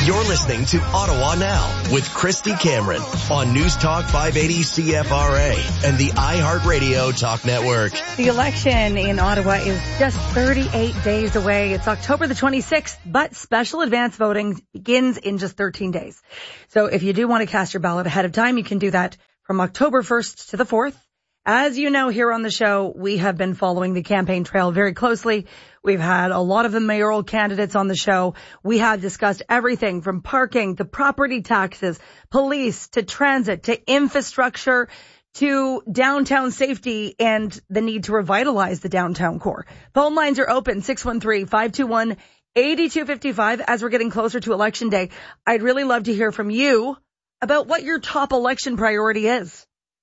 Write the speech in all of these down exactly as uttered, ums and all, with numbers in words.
You're listening to Ottawa Now with Christy Cameron on News Talk five eighty C F R A and the iHeartRadio Talk Network. The election in Ottawa is just thirty-eight days away. It's October the twenty-sixth, but special advance voting begins in just thirteen days. So if you do want to cast your ballot ahead of time, you can do that from October first to the fourth. As you know, here on the show, we have been following the campaign trail very closely. We've had a lot of the mayoral candidates on the show. We have discussed everything from parking to property taxes, police to transit to infrastructure to downtown safety and the need to revitalize the downtown core. Phone lines are open, six one three, five two one, eight two five five. As we're getting closer to Election Day, I'd really love to hear from you about what your top election priority is.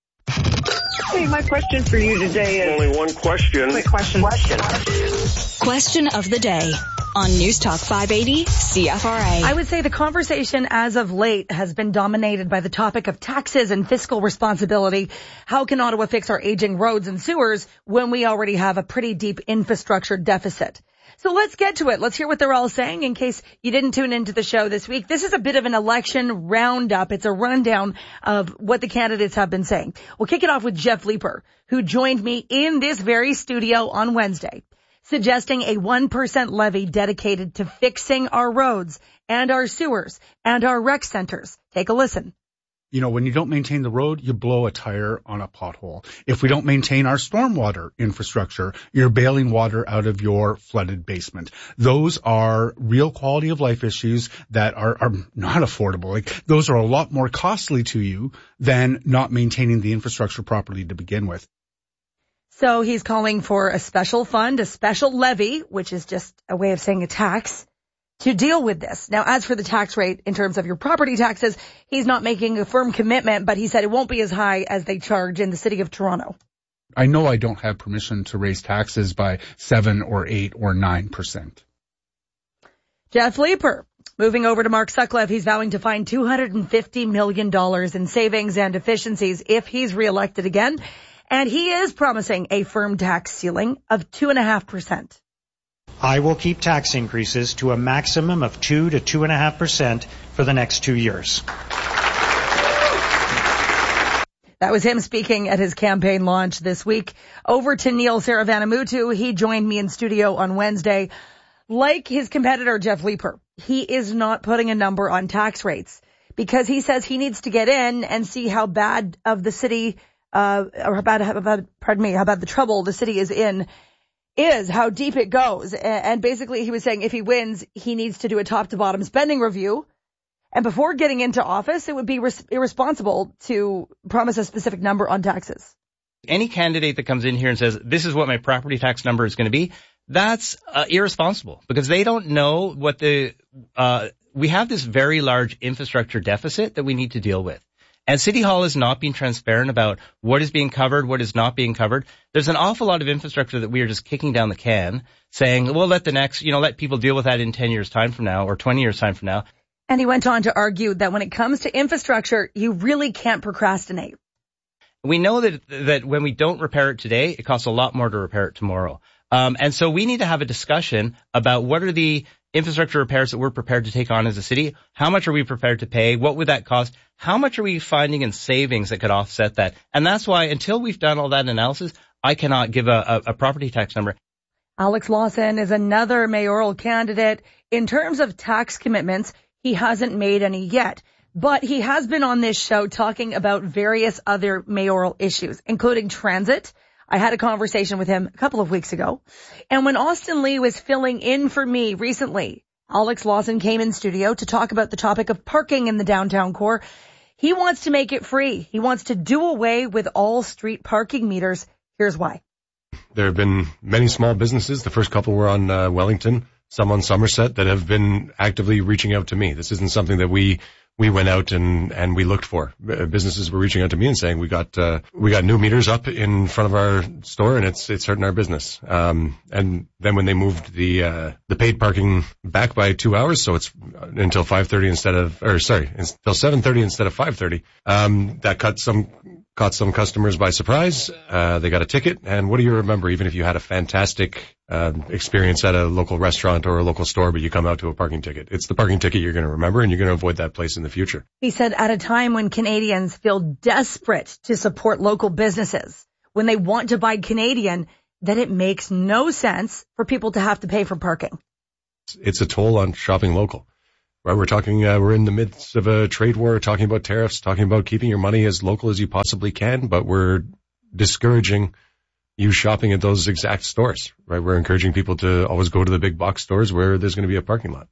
Hey, my question for you today is... Only one question. Quick question. Question. Question of the day on News Talk five eighty C F R A. I would say the conversation as of late has been dominated by the topic of taxes and fiscal responsibility. How can Ottawa fix our aging roads and sewers when we already have a pretty deep infrastructure deficit? So let's get to it. Let's hear what they're all saying in case you didn't tune into the show this week. This is a bit of an election roundup. It's a rundown of what the candidates have been saying. We'll kick it off with Jeff Leeper, who joined me in this very studio on Wednesday, suggesting a one percent levy dedicated to fixing our roads and our sewers and our rec centers. Take a listen. You know, when you don't maintain the road, you blow a tire on a pothole. If we don't maintain our stormwater infrastructure, you're bailing water out of your flooded basement. Those are real quality of life issues that are, are not affordable. Like, those are a lot more costly to you than not maintaining the infrastructure properly to begin with. So he's calling for a special fund, a special levy, which is just a way of saying a tax, to deal with this. Now, as for the tax rate in terms of your property taxes, he's not making a firm commitment, but he said it won't be as high as they charge in the city of Toronto. I know I don't have permission to raise taxes by seven or eight or nine percent. Jeff Leeper. Moving over to Mark Sutcliffe, he's vowing to find two hundred fifty million dollars in savings and efficiencies if he's reelected again. And he is promising a firm tax ceiling of two point five percent. I will keep tax increases to a maximum of two to two point five percent for the next two years. That was him speaking at his campaign launch this week. Over to Neil Saravanamuthu. He joined me in studio on Wednesday. Like his competitor, Jeff Leeper, he is not putting a number on tax rates because he says he needs to get in and see how bad of the city, uh, or how bad, how bad, pardon me, how bad the trouble the city is in is, how deep it goes. And basically he was saying if he wins, he needs to do a top to bottom spending review. And before getting into office, it would be res- irresponsible to promise a specific number on taxes. Any candidate that comes in here and says, this is what my property tax number is going to be, that's uh, irresponsible because they don't know what the, uh, we have this very large infrastructure deficit that we need to deal with. And City Hall is not being transparent about what is being covered, what is not being covered. There's an awful lot of infrastructure that we are just kicking down the can, saying, well, let the next, you know, let people deal with that in ten years' time from now or twenty years' time from now. And he went on to argue that when it comes to infrastructure, you really can't procrastinate. We know that that when we don't repair it today, it costs a lot more to repair it tomorrow. Um, and so we need to have a discussion about what are the infrastructure repairs that we're prepared to take on as a city. How much are we prepared to pay? What would that cost? How much are we finding in savings that could offset that? And that's why until we've done all that analysis, I cannot give a, a, a property tax number. Alex Lawson is another mayoral candidate. In terms of tax commitments, he hasn't made any yet. But he has been on this show talking about various other mayoral issues, including transit. I had a conversation with him a couple of weeks ago. And when Austin Lee was filling in for me recently, Alex Lawson came in studio to talk about the topic of parking in the downtown core. He wants to make it free. He wants to do away with all street parking meters. Here's why. There have been many small businesses. The first couple were on uh, Wellington, some on Somerset, that have been actively reaching out to me. This isn't something that we we went out and, and we looked for. Businesses were reaching out to me and saying, we got, uh, we got new meters up in front of our store and it's, it's hurting our business. Um, and then when they moved the, uh, the paid parking back by two hours, so it's until five thirty instead of, or sorry, until seven thirty instead of five thirty, um, that cut some caught some customers by surprise. Uh, they got a ticket. And what do you remember, even if you had a fantastic uh, experience at a local restaurant or a local store, but you come out to a parking ticket? It's the parking ticket you're going to remember, and you're going to avoid that place in the future. He said at a time when Canadians feel desperate to support local businesses, when they want to buy Canadian, that it makes no sense for people to have to pay for parking. It's a toll on shopping local. Right, we're talking, uh, we're in the midst of a trade war, talking about tariffs, talking about keeping your money as local as you possibly can, but we're discouraging you shopping at those exact stores, right? We're encouraging people to always go to the big box stores where there's going to be a parking lot.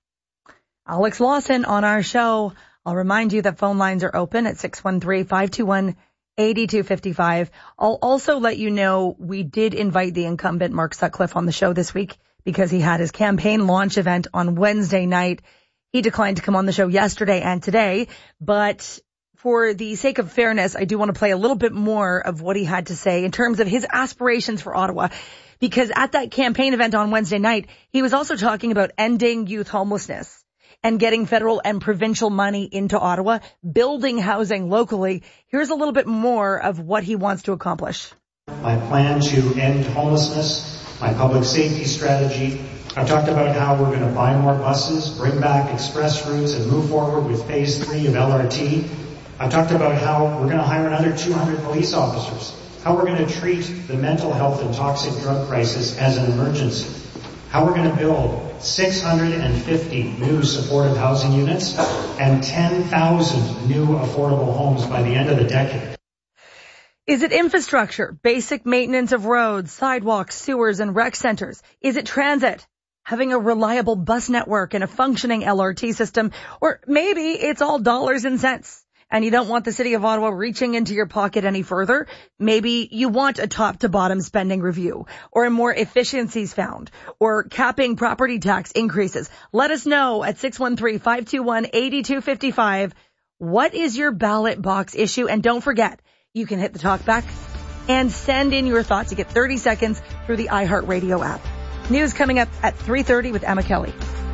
Alex Lawson on our show. I'll remind you that phone lines are open at six one three, five two one, eight two five five. I'll also let you know we did invite the incumbent Mark Sutcliffe on the show this week because he had his campaign launch event on Wednesday night. He declined to come on the show yesterday and today, but for the sake of fairness, I do want to play a little bit more of what he had to say in terms of his aspirations for Ottawa, because at that campaign event on Wednesday night, he was also talking about ending youth homelessness and getting federal and provincial money into Ottawa, building housing locally. Here's a little bit more of what he wants to accomplish. My plan to end homelessness, my public safety strategy. I've talked about how we're going to buy more buses, bring back express routes, and move forward with phase three of L R T. I've talked about how we're going to hire another two hundred police officers, how we're going to treat the mental health and toxic drug crisis as an emergency, how we're going to build six hundred fifty new supportive housing units and ten thousand new affordable homes by the end of the decade. Is it infrastructure, basic maintenance of roads, sidewalks, sewers, and rec centers? Is it transit? Having a reliable bus network and a functioning L R T system? Or maybe it's all dollars and cents and you don't want the city of Ottawa reaching into your pocket any further. Maybe you want a top to bottom spending review or more efficiencies found or capping property tax increases. Let us know at six one three, five two one, eight two five five. What is your ballot box issue? And don't forget, you can hit the talk back and send in your thoughts. You get thirty seconds through the iHeartRadio app. News coming up at three thirty with Emma Kelly.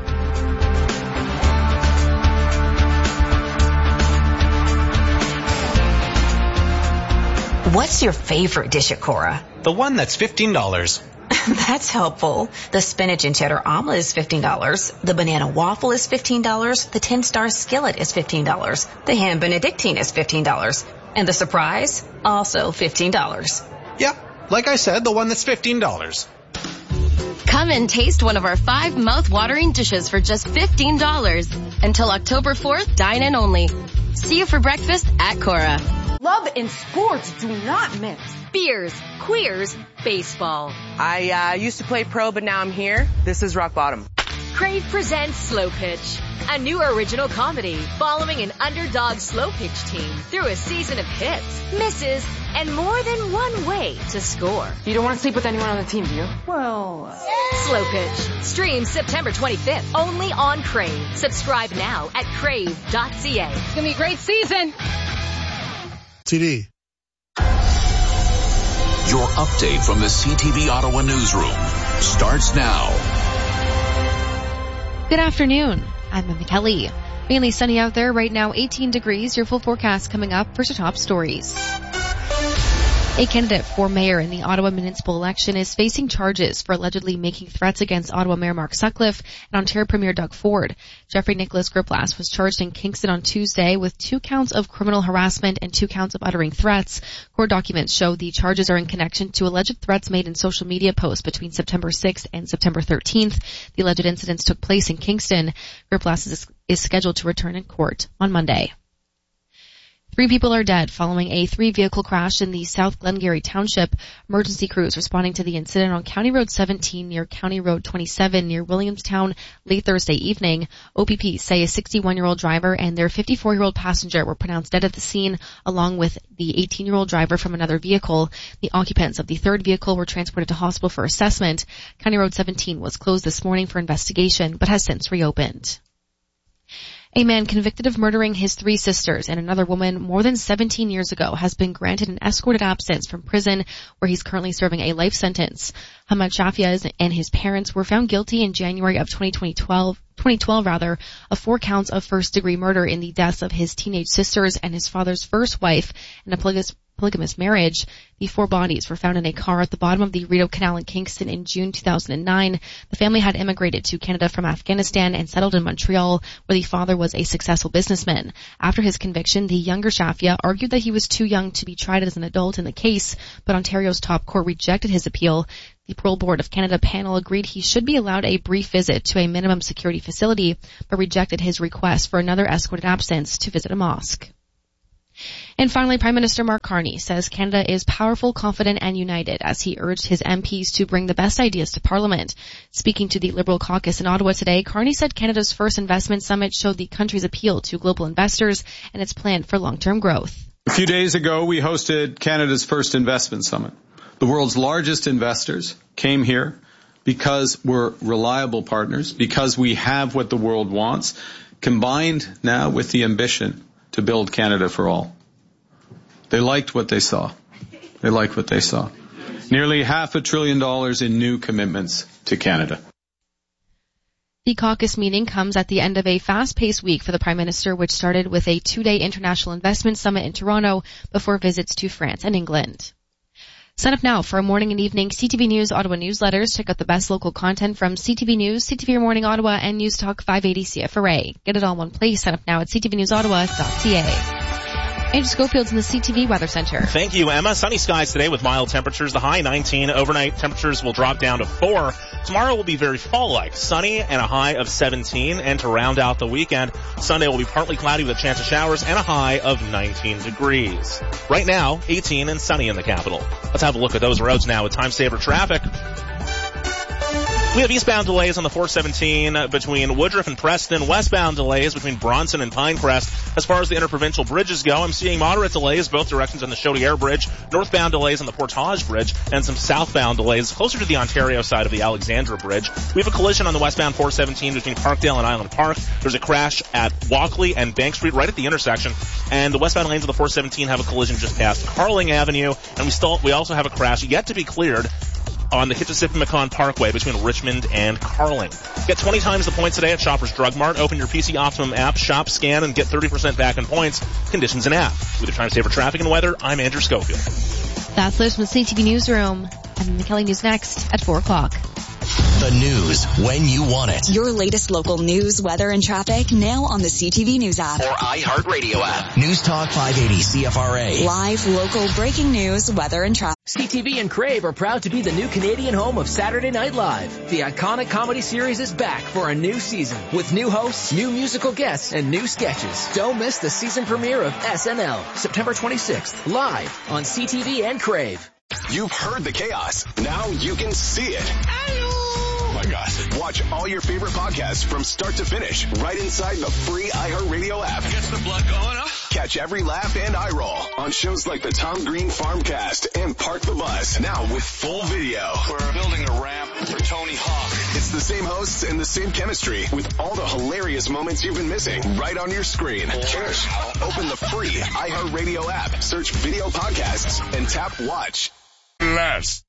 What's your favorite dish at Cora? The one that's fifteen dollars. That's helpful. The spinach and cheddar omelet is fifteen dollars. The banana waffle is fifteen dollars. The ten-star skillet is fifteen dollars. The ham benedictine is fifteen dollars. And the surprise? Also fifteen dollars. Yep, like I said, the one that's fifteen dollars. Come and taste one of our five mouth-watering dishes for just fifteen dollars. Until October fourth, dine in only. See you for breakfast at Cora. Love and sports do not mix. Beers, queers, baseball. I uh, used to play pro, but now I'm here. This is rock bottom. Crave presents Slow Pitch, a new original comedy following an underdog slow pitch team through a season of hits, misses, and more than one way to score. You don't want to sleep with anyone on the team, do you? Well, uh... Slow Pitch streams September twenty-fifth only on Crave. Subscribe now at crave dot c a. It's gonna be a great season. T D. Your update from the C T V Ottawa newsroom starts now. Good afternoon. I'm Emma Kelly. Mainly sunny out there right now, eighteen degrees. Your full forecast coming up. First, top stories. A candidate for mayor in the Ottawa municipal election is facing charges for allegedly making threats against Ottawa Mayor Mark Sutcliffe and Ontario Premier Doug Ford. Jeffrey Nicholas Griplas was charged in Kingston on Tuesday with two counts of criminal harassment and two counts of uttering threats. Court documents show the charges are in connection to alleged threats made in social media posts between September sixth and September thirteenth. The alleged incidents took place in Kingston. Griplas is, is scheduled to return in court on Monday. Three people are dead following a three-vehicle crash in the South Glengarry Township. Emergency crews responding to the incident on County Road seventeen near County Road twenty-seven near Williamstown late Thursday evening. O P P say a sixty-one-year-old driver and their fifty-four-year-old passenger were pronounced dead at the scene, along with the eighteen-year-old driver from another vehicle. The occupants of the third vehicle were transported to hospital for assessment. County Road seventeen was closed this morning for investigation, but has since reopened. A man convicted of murdering his three sisters and another woman more than seventeen years ago has been granted an escorted absence from prison, where he's currently serving a life sentence. Hamad Shafiaz and his parents were found guilty in January of twenty twelve, twenty twelve rather, of four counts of first-degree murder in the deaths of his teenage sisters and his father's first wife, and a polygamous marriage. The four bodies were found in a car at the bottom of the Rideau Canal in Kingston in June two thousand nine. The family had immigrated to Canada from Afghanistan and settled in Montreal, where the father was a successful businessman. After his conviction, the younger Shafia argued that he was too young to be tried as an adult in the case, but Ontario's top court rejected his appeal. The Parole Board of Canada panel agreed he should be allowed a brief visit to a minimum security facility, but rejected his request for another escorted absence to visit a mosque. And finally, Prime Minister Mark Carney says Canada is powerful, confident, and united as he urged his M Ps to bring the best ideas to Parliament. Speaking to the Liberal caucus in Ottawa today, Carney said Canada's first investment summit showed the country's appeal to global investors and its plan for long-term growth. A few days ago, we hosted Canada's first investment summit. The world's largest investors came here because we're reliable partners, because we have what the world wants, combined now with the ambition to build Canada for all. They liked what they saw. They liked what they saw. Nearly half a trillion dollars in new commitments to Canada. The caucus meeting comes at the end of a fast-paced week for the Prime Minister, which started with a two-day international investment summit in Toronto before visits to France and England. Sign up now for a morning and evening C T V News Ottawa newsletters. Check out the best local content from C T V News, C T V Morning Ottawa, and News Talk five eighty C F R A. Get it all in one place. Sign up now at c t v news ottawa dot c a. Andrew Schofield's in the C T V Weather Center. Thank you, Emma. Sunny skies today with mild temperatures. The high nineteen. Overnight temperatures will drop down to four. Tomorrow will be very fall-like. Sunny and a high of seventeen. And to round out the weekend, Sunday will be partly cloudy with a chance of showers and a high of nineteen degrees. Right now, eighteen and sunny in the capital. Let's have a look at those roads now with time saver traffic. We have eastbound delays on the four seventeen between Woodruff and Preston, westbound delays between Bronson and Pinecrest. As far as the interprovincial bridges go, I'm seeing moderate delays both directions on the Chaudière Bridge, northbound delays on the Portage Bridge, and some southbound delays closer to the Ontario side of the Alexandra Bridge. We have a collision on the westbound four seventeen between Parkdale and Island Park. There's a crash at Walkley and Bank Street right at the intersection, and the westbound lanes of the four seventeen have a collision just past Carling Avenue, and we still we also have a crash yet to be cleared on the Kitchissippi-Macon Parkway between Richmond and Carling. Get twenty times the points today at Shoppers Drug Mart. Open your P C Optimum app, shop, scan, and get thirty percent back in points. Conditions and app. With your time saver traffic and weather, I'm Andrew Schofield. That's Liz from the C T V Newsroom. And McKelly News next at four o'clock. The news when you want it. Your latest local news, weather, and traffic now on the C T V News app. Or iHeartRadio app. News Talk five eighty C F R A. Live, local, breaking news, weather, and traffic. C T V and Crave are proud to be the new Canadian home of Saturday Night Live. The iconic comedy series is back for a new season with new hosts, new musical guests, and new sketches. Don't miss the season premiere of S N L, September twenty-sixth, live on C T V and Crave. You've heard the chaos. Now you can see it. Oh my gosh. Watch all your favorite podcasts from start to finish right inside the free iHeartRadio app. Gets the blood going, huh? Catch every laugh and eye roll on shows like the Tom Green Farmcast and Park the Bus. Now with full video. We're building a ramp for Tony Hawk. It's the same hosts and the same chemistry with all the hilarious moments you've been missing right on your screen. Cheers. Open the free iHeartRadio app, search video podcasts, and tap watch. Last.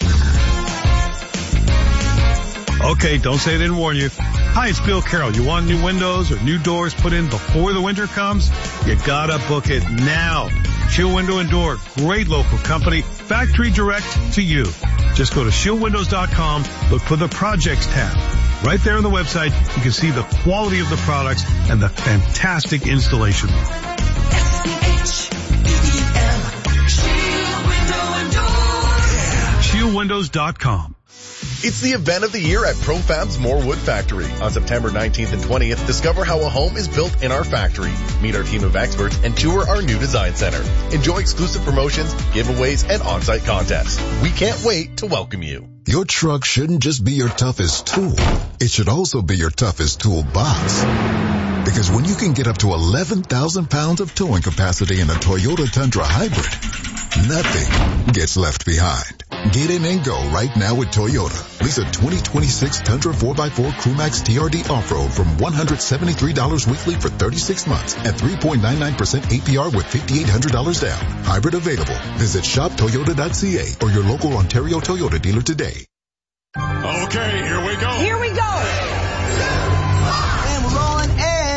Okay, don't say I didn't warn you. Hi, it's Bill Carroll. You want new windows or new doors put in before the winter comes? You gotta book it now. Shield Window and Door, great local company, factory direct to you. Just go to shield windows dot com, look for the Projects tab. Right there on the website, you can see the quality of the products and the fantastic installation. S C H E E L Shield Window and Door. shield windows dot com. It's the event of the year at ProFab's Morewood Factory. On September nineteenth and twentieth, discover how a home is built in our factory. Meet our team of experts and tour our new design center. Enjoy exclusive promotions, giveaways, and on-site contests. We can't wait to welcome you. Your truck shouldn't just be your toughest tool. It should also be your toughest toolbox. Because when you can get up to eleven thousand pounds of towing capacity in a Toyota Tundra Hybrid, nothing gets left behind. Get in and go right now with Toyota. Lease a twenty twenty-six Tundra four by four Crewmax T R D Off-Road from one hundred seventy-three dollars weekly for thirty-six months at three point nine nine percent A P R with five thousand eight hundred dollars down. Hybrid available. Visit shop toyota dot c a or your local Ontario Toyota dealer today. Okay, here we go. Here we go. Mister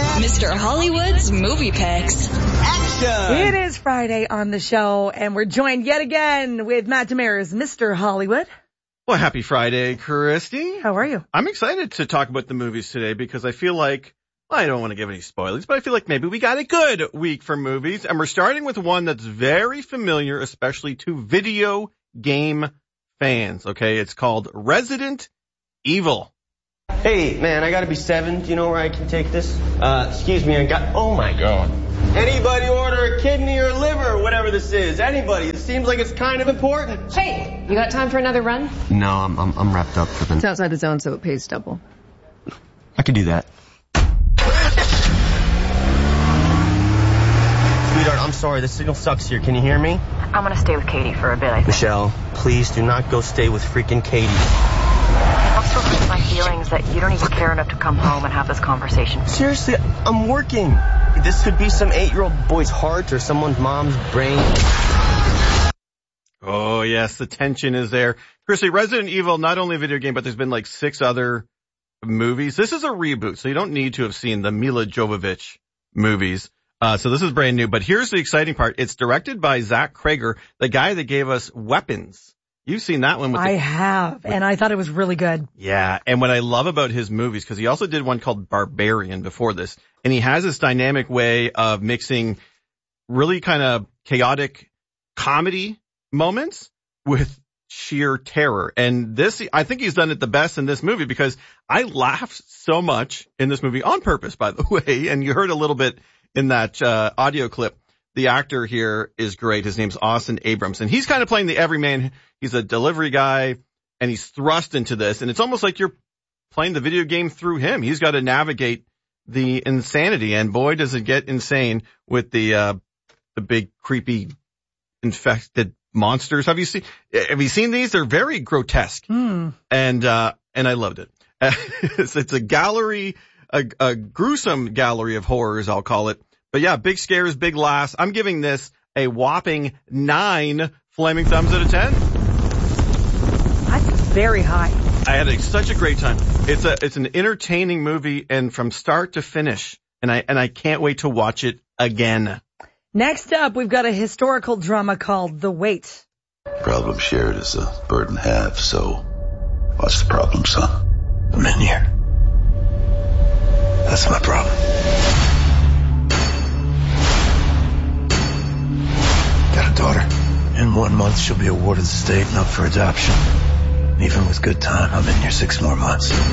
Mister Hollywood's Movie Picks. Action! It is Friday on the show, and we're joined yet again with Matt Demers, Mister Hollywood. Well, happy Friday, Christy. How are you? I'm excited to talk about the movies today because I feel like, well, I don't want to give any spoilers, but I feel like maybe we got a good week for movies. And we're starting with one that's very familiar, especially to video game fans. Okay, it's called Resident Evil. Hey, man, I gotta be seven. Do you know where I can take this? Uh, excuse me, I got, oh my God. Anybody order a kidney or liver or whatever this is? Anybody. It seems like it's kind of important. Hey, you got time for another run? No, I'm, I'm, I'm wrapped up for the... It's outside the zone, so it pays double. I could do that. Sweetheart, I'm sorry. The signal sucks here. Can you hear me? I'm gonna stay with Katie for a bit, I think. Michelle, please do not go stay with freaking Katie. I'm so hurt my feelings that you don't even care enough to come home and have this conversation. Seriously, I'm working. This could be some eight-year-old boy's heart or someone's mom's brain. Oh, yes, the tension is there. Chrissy, Resident Evil, not only a video game, but there's been like six other movies. This is a reboot, so you don't need to have seen the Mila Jovovich movies. Uh, so this is brand new. But here's the exciting part. It's directed by Zach Krager, the guy that gave us Weapons. You've seen that one with the, I have, and I thought it was really good. Yeah, and what I love about his movies, because he also did one called Barbarian before this, and he has this dynamic way of mixing really kind of chaotic comedy moments with sheer terror. And this, I think he's done it the best in this movie because I laughed so much in this movie on purpose, by the way, and you heard a little bit in that uh, audio clip. The actor here is great. His name's Austin Abrams, and he's kind of playing the everyman. He's a delivery guy, and he's thrust into this, and it's almost like you're playing the video game through him. He's got to navigate the insanity, and boy, does it get insane with the uh the big creepy infected monsters. Have you seen? Have you seen these? They're very grotesque, mm. and uh and I loved it. it's, it's a gallery, a, a gruesome gallery of horrors, I'll call it. But yeah, big scares, big laughs. I'm giving this a whopping nine flaming thumbs out of ten. That's very high. I had a, such a great time. It's a it's an entertaining movie, and from start to finish, and I and I can't wait to watch it again. Next up, we've got a historical drama called The Wait. Problem shared is a burden halved. So, what's the problem, son? I'm in here. That's my problem. Got a daughter. In one month, she'll be awarded the state and up for adoption. Even with good time, I'm in here six more months. I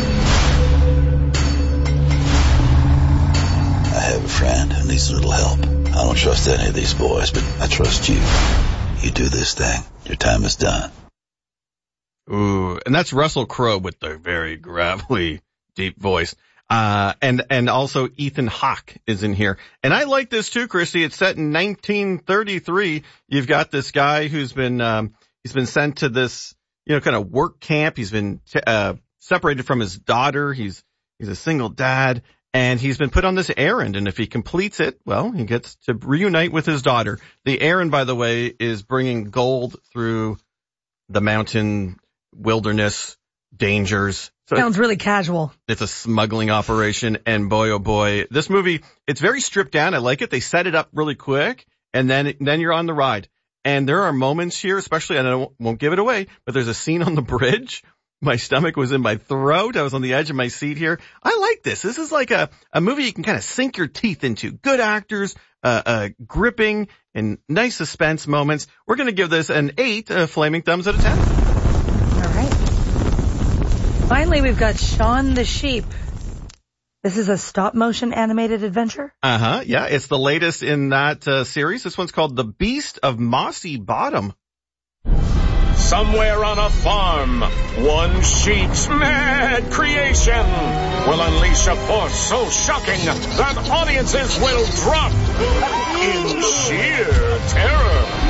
have a friend who needs a little help. I don't trust any of these boys, but I trust you. You do this thing. Your time is done. Ooh, and that's Russell Crowe with the very gravelly, deep voice. Uh, and, and also Ethan Hawke is in here. And I like this too, Chrissy. It's set in nineteen thirty-three. You've got this guy who's been, um, he's been sent to this, you know, kind of work camp. He's been, uh, separated from his daughter. He's, he's a single dad, and he's been put on this errand. And if he completes it, well, he gets to reunite with his daughter. The errand, by the way, is bringing gold through the mountain wilderness dangers. So sounds really casual. It's a smuggling operation, and boy, oh boy, this movie, it's very stripped down. I like it. They set it up really quick, and then then you're on the ride. And there are moments here, especially, and I won't give it away, but there's a scene on the bridge. My stomach was in my throat. I was on the edge of my seat here. I like this. This is like a, a movie you can kind of sink your teeth into. Good actors, uh, uh, gripping, and nice suspense moments. We're going to give this an eight uh, flaming thumbs out of ten. All right. Finally, we've got Shaun the Sheep. This is a stop-motion animated adventure? Uh-huh, yeah. It's the latest in that uh, series. This one's called The Beast of Mossy Bottom. Somewhere on a farm, one sheep's mad creation will unleash a force so shocking that audiences will drop in sheer terror.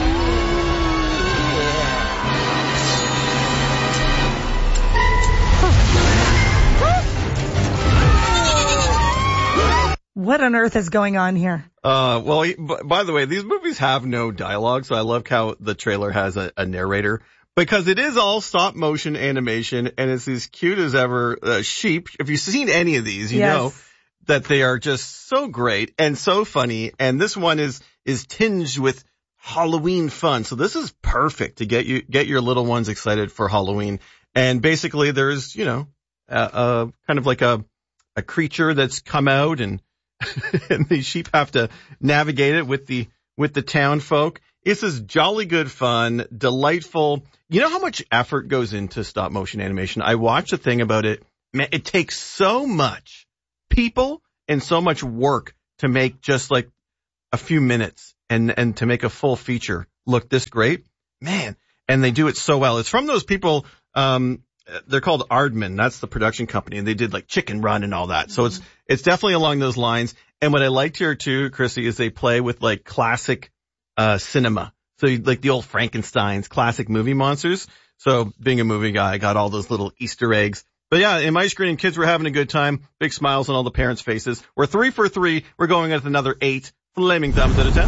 What on earth is going on here? Uh, well, by the way, these movies have no dialogue, so I love how the trailer has a, a narrator. Because it is all stop motion animation, and it's as cute as ever. Uh, sheep, if you've seen any of these, you yes. know, that they are just so great and so funny. And this one is, is tinged with Halloween fun. So this is perfect to get you, get your little ones excited for Halloween. And basically there's, you know, a, a kind of like a, a creature that's come out and, and the sheep have to navigate it with the, with the town folk. This is jolly good fun, delightful. You know how much effort goes into stop motion animation? I watched a thing about it. Man, it takes so much people and so much work to make just like a few minutes and, and to make a full feature look this great. Man, and they do it so well. It's from those people, um, they're called Aardman. That's the production company, and they did like Chicken Run and all that. So it's, it's definitely along those lines. And what I liked here too, Chrissy, is they play with like classic, uh, cinema. So like the old Frankenstein's classic movie monsters. So being a movie guy, I got all those little Easter eggs. But yeah, in my screening, kids were having a good time. Big smiles on all the parents' faces. We're three for three. We're going with another eight. Flaming thumbs out of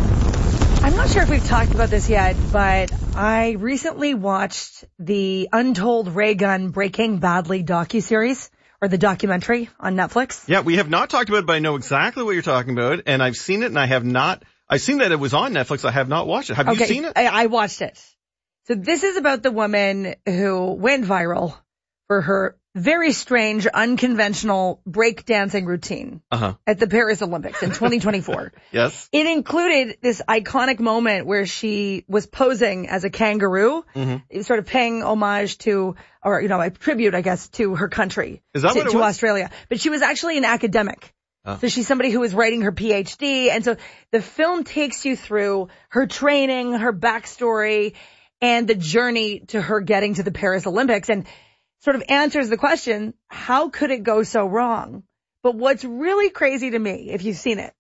ten. I'm not sure if we've talked about this yet, but I recently watched the Untold Ray Gun Breaking Badly docuseries, or the documentary on Netflix. Yeah, we have not talked about it, but I know exactly what you're talking about, and I've seen it, and I have not. I've seen that it was on Netflix. I have not watched it. Have okay, you seen it? I, I watched it. So this is about the woman who went viral for her very strange, unconventional breakdancing routine uh-huh. at the Paris Olympics in twenty twenty-four. Yes. It included this iconic moment where she was posing as a kangaroo, mm-hmm. sort of paying homage to, or, you know, a tribute, I guess, to her country. Is that to, what it to was? Australia. But she was actually an academic. Oh. So she's somebody who was writing her P H D. And so the film takes you through her training, her backstory, and the journey to her getting to the Paris Olympics, and sort of answers the question, how could it go so wrong? But what's really crazy to me, if you've seen it,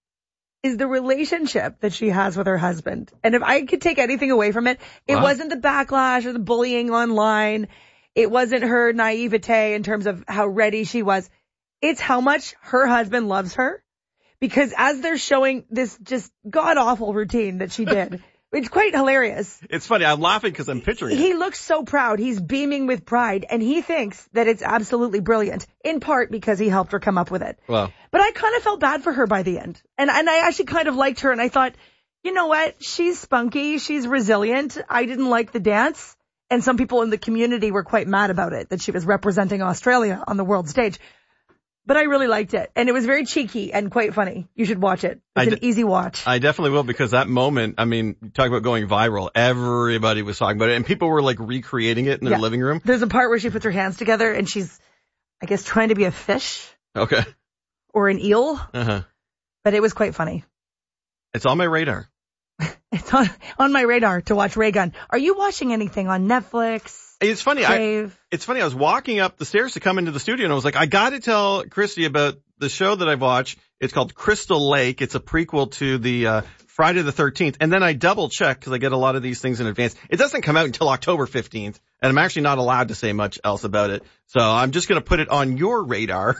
is the relationship that she has with her husband. And if I could take anything away from it, it wow. wasn't the backlash or the bullying online. It wasn't her naivete in terms of how ready she was. It's how much her husband loves her. Because as they're showing this just god-awful routine that she did, it's quite hilarious. It's funny. I'm laughing because I'm picturing it. He looks so proud. He's beaming with pride, and he thinks that it's absolutely brilliant, in part because he helped her come up with it. Wow. But I kind of felt bad for her by the end. And, and I actually kind of liked her, and I thought, you know what? She's spunky. She's resilient. I didn't like the dance. And some people in the community were quite mad about it, that she was representing Australia on the world stage. But I really liked it. And it was very cheeky and quite funny. You should watch it. It's an d- easy watch. I definitely will, because that moment, I mean, you talk about going viral. Everybody was talking about it, and people were like recreating it in their Yeah. living room. There's a part where she puts her hands together and she's, I guess, trying to be a fish Okay. or an eel. Uh-huh. But it was quite funny. It's on my radar. It's on, on my radar to watch Ray Gun. Are you watching anything on Netflix? It's funny. I, Crave? it's funny. I was walking up the stairs to come into the studio, and I was like, I got to tell Christy about the show that I've watched. It's called Crystal Lake. It's a prequel to the uh, Friday the thirteenth. And then I double checked, because I get a lot of these things in advance. It doesn't come out until October fifteenth, and I'm actually not allowed to say much else about it. So I'm just going to put it on your radar.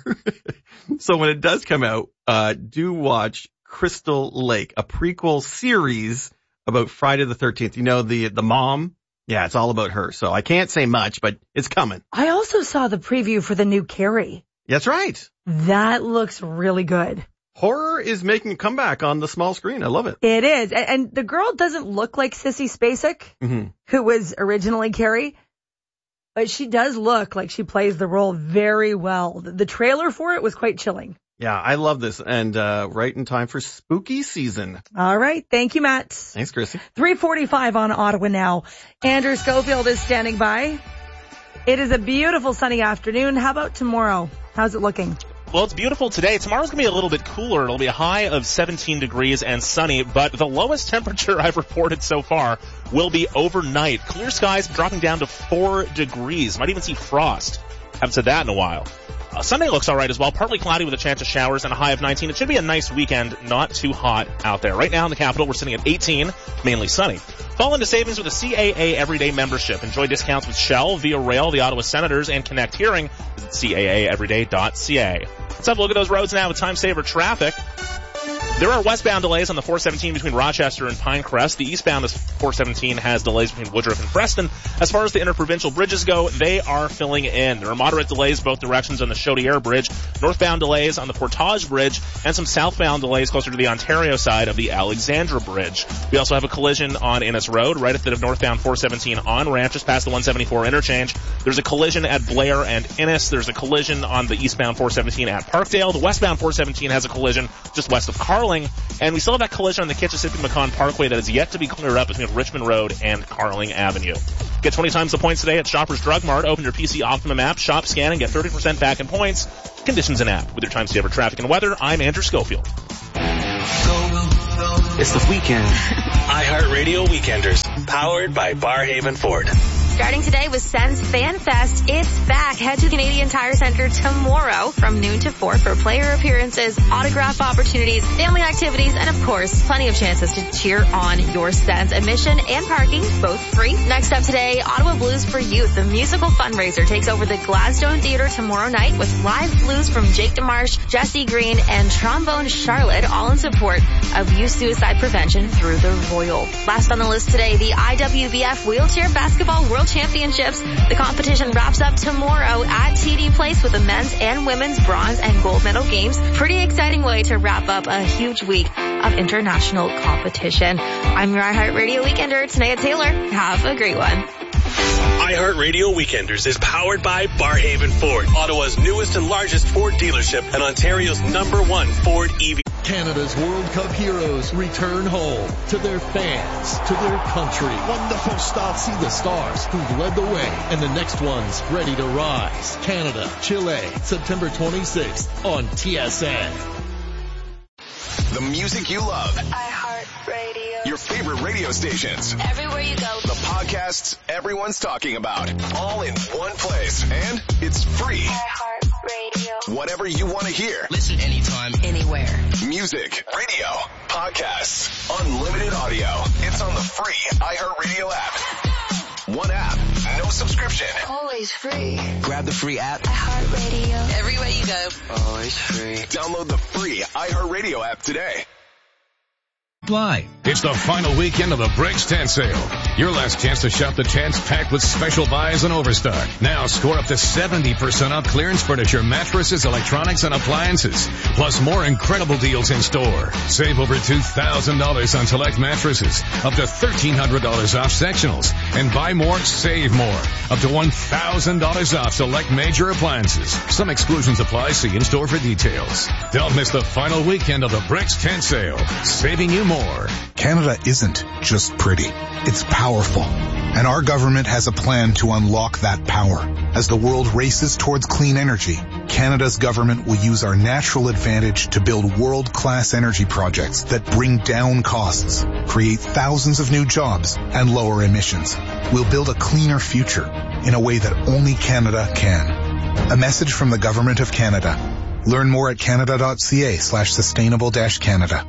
So when it does come out, uh, do watch Crystal Lake, a prequel series about Friday the thirteenth. You know, the the mom. Yeah, it's all about her. So I can't say much, but it's coming. I also saw the preview for the new Carrie. That's right. That looks really good. Horror is making a comeback on the small screen. I love it. It is. And, and the girl doesn't look like Sissy Spacek, Mm-hmm. who was originally Carrie. But she does look like she plays the role very well. The, the trailer for it was quite chilling. Yeah, I love this. And uh right in time for spooky season. All right. Thank you, Matt. Thanks, Chrissy. three forty-five on Ottawa Now. Andrew Schofield is standing by. It is a beautiful sunny afternoon. How about tomorrow? How's it looking? Well, it's beautiful today. Tomorrow's going to be a little bit cooler. It'll be a high of seventeen degrees and sunny, but the lowest temperature I've reported so far will be overnight. Clear skies dropping down to four degrees. Might even see frost. Haven't said that in a while. Uh, Sunday looks all right as well. Partly cloudy with a chance of showers and a high of nineteen. It should be a nice weekend, not too hot out there. Right now in the capital, we're sitting at eighteen, mainly sunny. Fall into savings with a C A A Everyday membership. Enjoy discounts with Shell, Via Rail, the Ottawa Senators, and Connect Hearing. Visit C A A everyday dot C A. Let's have a look at those roads now with time saver traffic. There are westbound delays on the four seventeen between Rochester and Pinecrest. The eastbound four seventeen has delays between Woodruff and Preston. As far as the interprovincial bridges go, they are filling in. There are moderate delays both directions on the Chaudière Bridge, northbound delays on the Portage Bridge, and some southbound delays closer to the Ontario side of the Alexandra Bridge. We also have a collision on Innes Road, right at the northbound four seventeen on ramp, just past the one seventy-four interchange. There's a collision at Blair and Innes. There's a collision on the eastbound four seventeen at Parkdale. The westbound four seventeen has a collision just west of Carling. And we still have that collision on the Kitchissippi-Macon Parkway that is yet to be cleared up between Richmond Road and Carling Avenue. Get twenty times the points today at Shoppers Drug Mart. Open your P C Optimum app, shop, scan, and get thirty percent back in points. Conditions and app. With your time saver traffic and weather, I'm Andrew Schofield. It's the weekend. iHeartRadio Weekenders, powered by Barhaven Ford. Starting today with Sens Fan Fest, it's back. Head to Canadian Tire Center tomorrow from noon to four for player appearances, autograph opportunities, family activities, and of course, plenty of chances to cheer on your Sens. Admission and parking, both free. Next up today, Ottawa Blues for Youth, the musical fundraiser, takes over the Gladstone Theatre tomorrow night with live blues from Jake DeMarche, Jesse Green, and Trombone Charlotte, all in support of youth suicide prevention through the Royal. Last on the list today, the I W B F Wheelchair Basketball World Championships. The competition wraps up tomorrow at T D Place with the men's and women's bronze and gold medal games. Pretty exciting way to wrap up a huge week of international competition. I'm your iHeartRadio Weekender, Tanea Taylor. Have a great one. iHeartRadio Weekenders is powered by Barhaven Ford, Ottawa's newest and largest Ford dealership and Ontario's number one Ford E V. Canada's World Cup heroes return home to their fans, to their country. Wonderful start. See the stars who've led the way and the next ones ready to rise. Canada, Chile, September twenty-sixth on T S N. The music you love. iHeartRadio. Your favorite radio stations. Everywhere you go. The podcasts everyone's talking about. All in one place. And it's free. iHeartRadio. Whatever you want to hear. Listen anytime, anywhere. Music, radio, podcasts, unlimited audio. It's on the free iHeartRadio app. One app, no subscription. Always free. Grab the free app. iHeartRadio. Everywhere you go. Always free. Download the free iHeartRadio app today. Fly. It's the final weekend of the Breaks Tent Sale. Your last chance to shop the tents packed with special buys and overstock. Now score up to seventy percent off clearance furniture, mattresses, electronics, and appliances. Plus more incredible deals in store. Save over two thousand dollars on select mattresses. Up to thirteen hundred dollars off sectionals. And buy more, save more. Up to one thousand dollars off select major appliances. Some exclusions apply. See in store for details. Don't miss the final weekend of the Breaks Tent Sale. Saving you more. More. Canada isn't just pretty. It's powerful. And our government has a plan to unlock that power. As the world races towards clean energy, Canada's government will use our natural advantage to build world-class energy projects that bring down costs, create thousands of new jobs, and lower emissions. We'll build a cleaner future in a way that only Canada can. A message from the Government of Canada. Learn more at canada.ca slash sustainable dash Canada.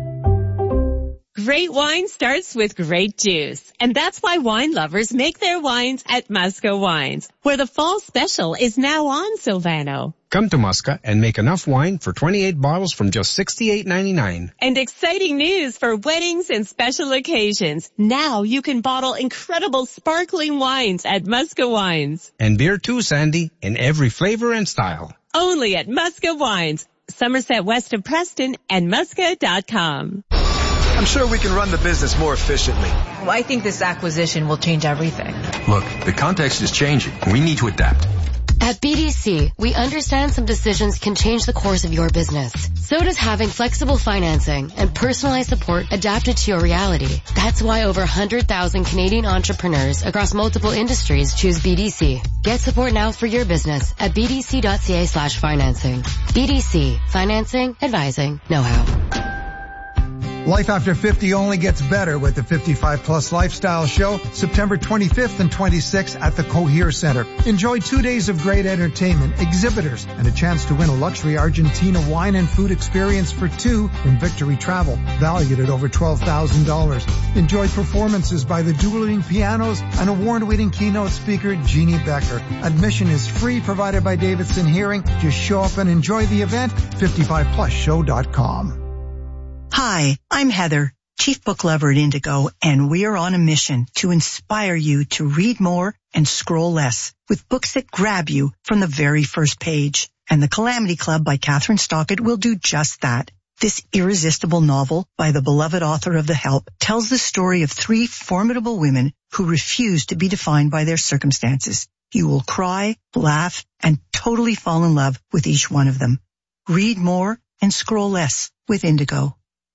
Great wine starts with great juice. And that's why wine lovers make their wines at Musca Wines, where the fall special is now on, Silvano. Come to Musca and make enough wine for twenty-eight bottles from just sixty-eight ninety-nine. And exciting news for weddings and special occasions. Now you can bottle incredible sparkling wines at Musca Wines. And beer too, Sandy, in every flavor and style. Only at Musca Wines, Somerset west of Preston, and musca dot com. I'm sure we can run the business more efficiently. Well, I think this acquisition will change everything. Look, the context is changing. We need to adapt. At B D C, we understand some decisions can change the course of your business. So does having flexible financing and personalized support adapted to your reality. That's why over one hundred thousand Canadian entrepreneurs across multiple industries choose B D C. Get support now for your business at bdc.ca slash financing. B D C. Financing, advising, know-how. Life after fifty only gets better with the fifty-five plus Lifestyle Show, September twenty-fifth and twenty-sixth at the Cohere Center. Enjoy two days of great entertainment, exhibitors, and a chance to win a luxury Argentina wine and food experience for two in Victory Travel, valued at over twelve thousand dollars. Enjoy performances by the dueling pianos and award-winning keynote speaker Jeannie Becker. Admission is free, provided by Davidson Hearing. Just show up and enjoy the event, fifty-five plus show dot com. Hi, I'm Heather, Chief Book Lover at Indigo, and we are on a mission to inspire you to read more and scroll less with books that grab you from the very first page. And The Calamity Club by Catherine Stockett will do just that. This irresistible novel by the beloved author of The Help tells the story of three formidable women who refuse to be defined by their circumstances. You will cry, laugh, and totally fall in love with each one of them. Read more and scroll less with Indigo.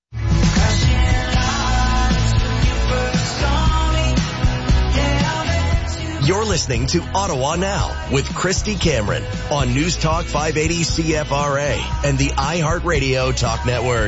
You're listening to Ottawa Now with Christy Cameron on News Talk five eighty C F R A and the iHeartRadio Talk Network.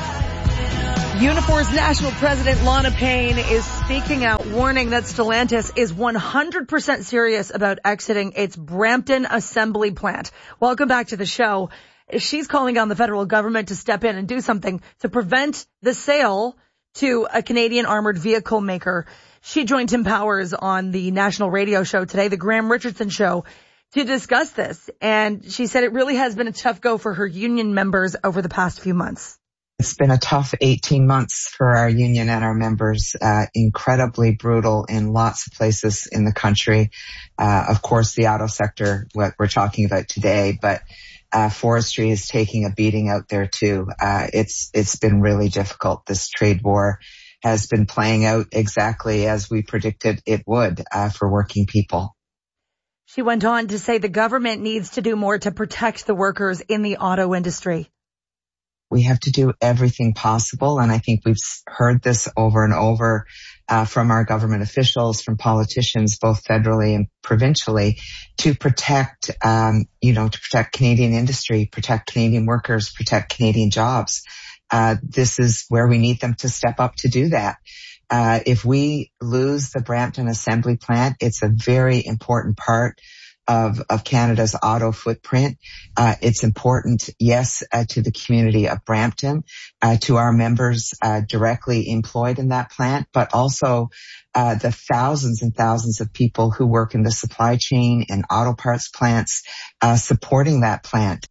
Unifor's national president, Lana Payne, is speaking out, warning that Stellantis is one hundred percent serious about exiting its Brampton assembly plant. Welcome back to the show. She's calling on the federal government to step in and do something to prevent the sale to a Canadian armored vehicle maker. She joined Tim Powers on the national radio show today, the Graham Richardson Show, to discuss this. And she said it really has been a tough go for her union members over the past few months. It's been a tough eighteen months for our union and our members, uh, incredibly brutal in lots of places in the country. Uh, of course, the auto sector, what we're talking about today, but uh, forestry is taking a beating out there too. Uh, it's, it's been really difficult. This trade war has been playing out exactly as we predicted it would uh, for working people. She went on to say the government needs to do more to protect the workers in the auto industry. We have to do everything possible, and I think we've heard this over and over uh, from our government officials, from politicians, both federally and provincially, to protect, um, you know, to protect Canadian industry, protect Canadian workers, protect Canadian jobs. Uh, this is where we need them to step up to do that. Uh, if we lose the Brampton assembly plant, it's a very important part of, of Canada's auto footprint. Uh, it's important, yes, uh, to the community of Brampton, uh, to our members, uh, directly employed in that plant, but also, uh, the thousands and thousands of people who work in the supply chain and auto parts plants, uh, supporting that plant.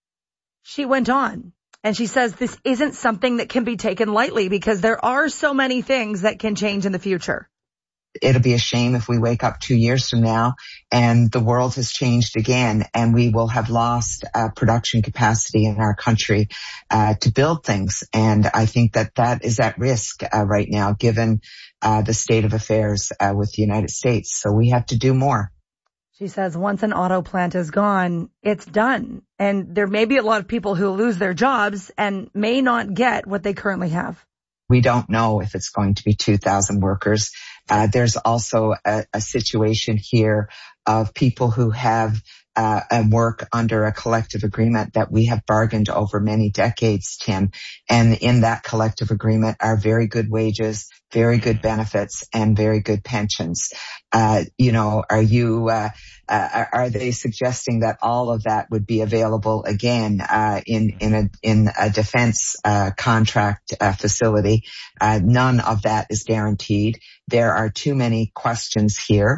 She went on. And she says this isn't something that can be taken lightly because there are so many things that can change in the future. It'll be a shame if we wake up two years from now and the world has changed again and we will have lost uh, production capacity in our country uh, to build things. And I think that that is at risk uh, right now, given uh, the state of affairs uh, with the United States. So we have to do more. She says once an auto plant is gone, it's done. And there may be a lot of people who lose their jobs and may not get what they currently have. We don't know if it's going to be two thousand workers. Uh, there's also a, a situation here of people who have uh, and work under a collective agreement that we have bargained over many decades, Tim. And in that collective agreement are very good wages, very good benefits, and very good pensions. Uh, you know, are you, uh, uh, are they suggesting that all of that would be available again, uh, in, in a, in a defense, uh, contract, uh, facility? Uh, none of that is guaranteed. There are too many questions here.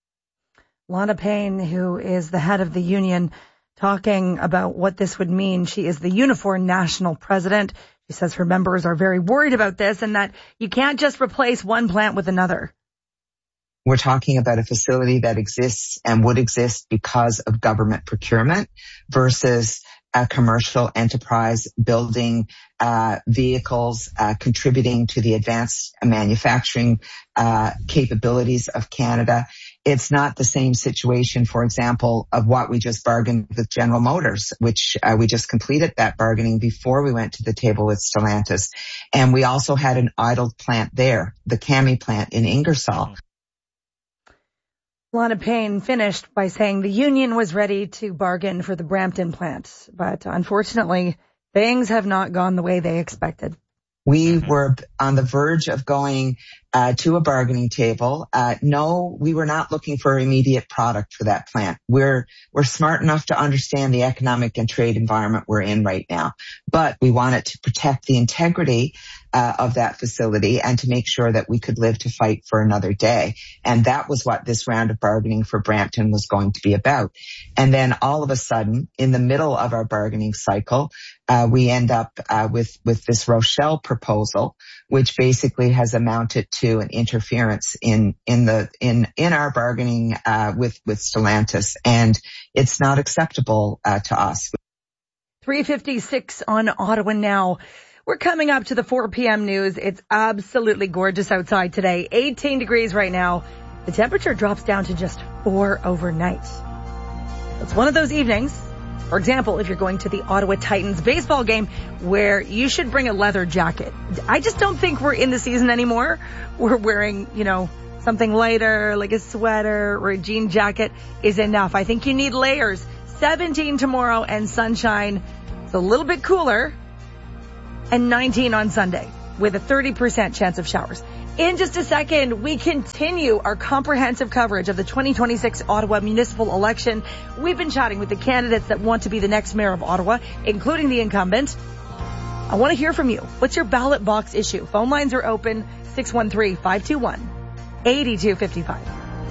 Lana Payne, who is the head of the union, talking about what this would mean. She is the Unifor national president. She says her members are very worried about this and that you can't just replace one plant with another. We're talking about a facility that exists and would exist because of government procurement versus a commercial enterprise building uh vehicles, uh contributing to the advanced manufacturing uh capabilities of Canada. It's not the same situation, for example, of what we just bargained with General Motors, which uh, we just completed that bargaining before we went to the table with Stellantis. And we also had an idled plant there, the CAMI plant in Ingersoll. Lana Payne finished by saying the union was ready to bargain for the Brampton plant, but unfortunately, things have not gone the way they expected. We were on the verge of going uh, to a bargaining table. Uh, no, we were not looking for immediate product for that plant. We're, we're smart enough to understand the economic and trade environment we're in right now, but we wanted to protect the integrity Uh, of that facility and to make sure that we could live to fight for another day. And that was what this round of bargaining for Brampton was going to be about. And then all of a sudden, in the middle of our bargaining cycle, uh, we end up uh, with, with this Rochelle proposal, which basically has amounted to an interference in, in the, in, in our bargaining uh, with, with Stellantis. And it's not acceptable uh, to us. three fifty-six on Ottawa Now. We're coming up to the four p.m. news. It's absolutely gorgeous outside today. eighteen degrees right now. The temperature drops down to just four overnight. It's one of those evenings, for example, if you're going to the Ottawa Titans baseball game, where you should bring a leather jacket. I just don't think we're in the season anymore. We're wearing, you know, something lighter, like a sweater or a jean jacket is enough. I think you need layers. seventeen tomorrow and sunshine. It's a little bit cooler. And nineteen on Sunday with a thirty percent chance of showers. In just a second, we continue our comprehensive coverage of the twenty twenty-six Ottawa municipal election. We've been chatting with the candidates that want to be the next mayor of Ottawa, including the incumbent. I want to hear from you. What's your ballot box issue? Phone lines are open, six one three, five two one, eight two five five.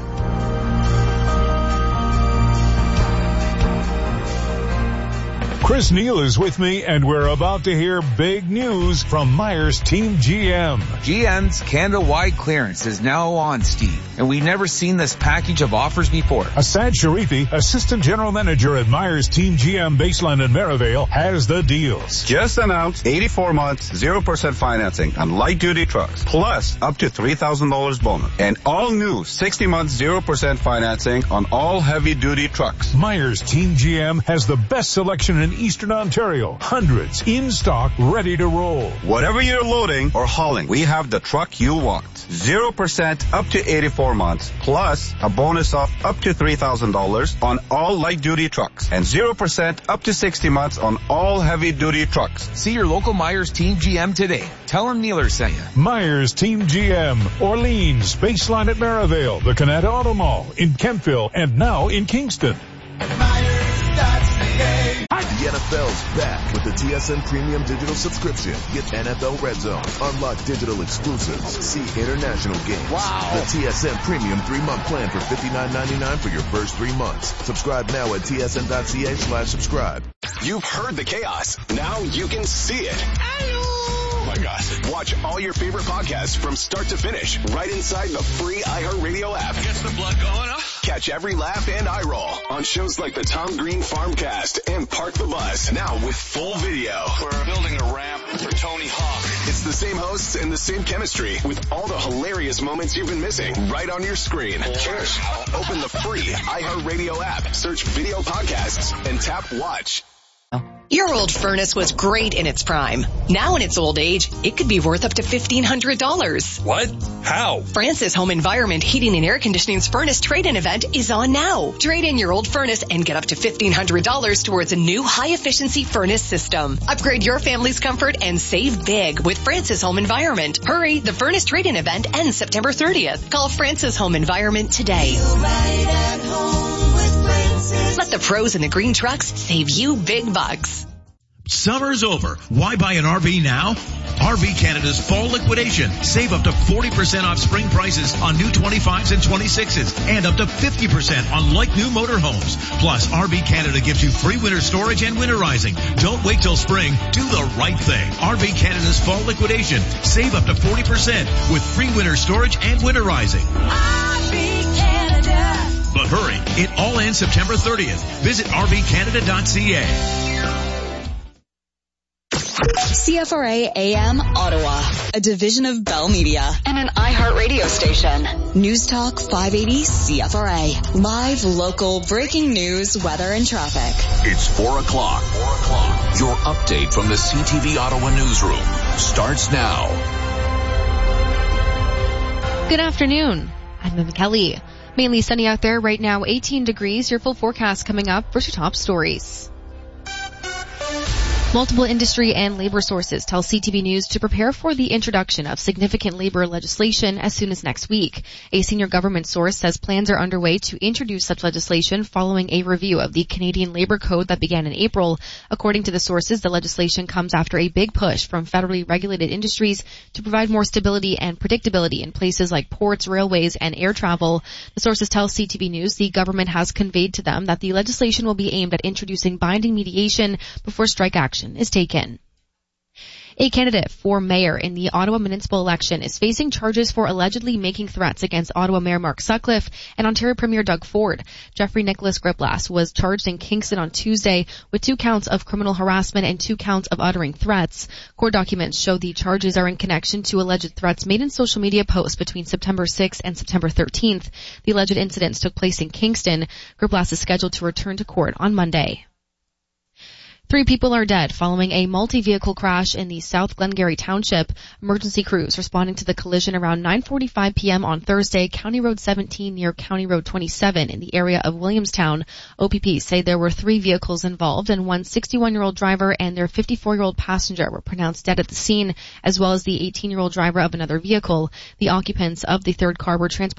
Chris Neal is with me, and we're about to hear big news from Myers Team G M. G M's Canada-wide clearance is now on, Steve, and we've never seen this package of offers before. Asad Sharifi, Assistant General Manager at Myers Team G M Baseline and Merivale, has the deals. Just announced eighty-four months, zero percent financing on light-duty trucks, plus up to three thousand dollars bonus. And all new sixty months, zero percent financing on all heavy-duty trucks. Myers Team G M has the best selection in Eastern Ontario. Hundreds in stock, ready to roll. Whatever you're loading or hauling, we have the truck you want. zero percent up to eighty-four months, plus a bonus of up to three thousand dollars on all light-duty trucks, and zero percent up to sixty months on all heavy-duty trucks. See your local Myers Team G M today. Tell them Neeler sent you. Myers Team G M, Orleans, Baseline at Merivale, the Canada Auto Mall, in Kempville, and now in Kingston. The N F L's back with the T S N Premium Digital Subscription. Get N F L Red Zone, unlock digital exclusives, see international games. Wow. The T S N Premium three-month plan for fifty-nine ninety-nine for your first three months. Subscribe now at tsn.ca slash subscribe. You've heard the chaos. Now you can see it. Oh my gosh. Watch all your favorite podcasts from start to finish right inside the free iHeartRadio app. Gets the blood going up. Catch every laugh and eye roll on shows like the Tom Green Farmcast and Park the Bus. Now with full video. We're building a ramp for Tony Hawk. It's the same hosts and the same chemistry with all the hilarious moments you've been missing right on your screen. Cheers. Open the free iHeartRadio app, search video podcasts, and tap watch. Your old furnace was great in its prime. Now in its old age, it could be worth up to fifteen hundred dollars. What? How? Francis Home Environment Heating and Air Conditioning's furnace trade-in event is on now. Trade in your old furnace and get up to fifteen hundred dollars towards a new high-efficiency furnace system. Upgrade your family's comfort and save big with Francis Home Environment. Hurry, the furnace trade-in event ends September thirtieth. Call Francis Home Environment today. Let the pros in the green trucks save you big bucks. Summer's over. Why buy an R V now? R V Canada's fall liquidation. Save up to forty percent off spring prices on new twenty-fives and twenty-sixes and up to fifty percent on like new motorhomes. Plus, R V Canada gives you free winter storage and winterizing. Don't wait till spring. Do the right thing. R V Canada's fall liquidation. Save up to forty percent with free winter storage and winterizing. R V Canada. But hurry, it all ends September thirtieth. Visit r v canada dot c a. C F R A A M Ottawa, a division of Bell Media and an iHeartRadio station. News Talk five eighty C F R A. Live, local, breaking news, weather, and traffic. It's four o'clock. Four o'clock. Your update from the C T V Ottawa newsroom starts now. Good afternoon. I'm Emma Kelly. Mainly sunny out there right now, eighteen degrees. Your full forecast coming up. First your top stories. Multiple industry and labor sources tell C T V News to prepare for the introduction of significant labor legislation as soon as next week. A senior government source says plans are underway to introduce such legislation following a review of the Canadian Labor Code that began in April. According to the sources, the legislation comes after a big push from federally regulated industries to provide more stability and predictability in places like ports, railways, and air travel. The sources tell C T V News the government has conveyed to them that the legislation will be aimed at introducing binding mediation before strike action is taken. A candidate for mayor in the Ottawa municipal election is facing charges for allegedly making threats against Ottawa Mayor Mark Sutcliffe and Ontario Premier Doug Ford. Jeffrey Nicholas Griplas was charged in Kingston on Tuesday with two counts of criminal harassment and two counts of uttering threats. Court documents show the charges are in connection to alleged threats made in social media posts between September sixth and September thirteenth. The alleged incidents took place in Kingston. Griplas is scheduled to return to court on Monday. Three people are dead following a multi-vehicle crash in the South Glengarry Township. Emergency crews responding to the collision around nine forty-five p.m. on Thursday, County Road seventeen near County Road twenty-seven in the area of Williamstown. O P P say there were three vehicles involved and one sixty-one-year-old driver and their fifty-four-year-old passenger were pronounced dead at the scene, as well as the eighteen-year-old driver of another vehicle. The occupants of the third car were transported